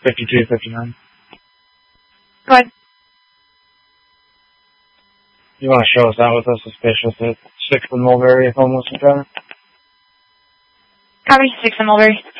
5259. Go ahead. You want to show us out with us suspicious at 6th and Mulberry, homeless encounter? Copy, 6th and Mulberry.